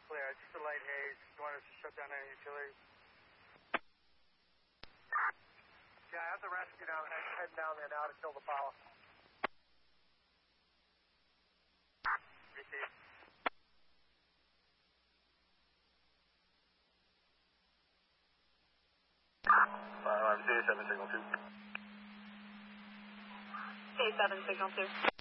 clear. Just a light haze. You want us to shut down any utilities? Yeah, I have the rescue down, heading down there now to kill the power. Receive. J7 signal 2. J7 signal 2.